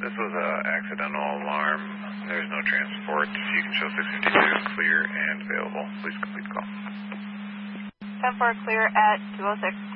This was an accidental alarm. There's no transport. You can show 652 clear and available. Please complete the call. 10-4 clear at 206.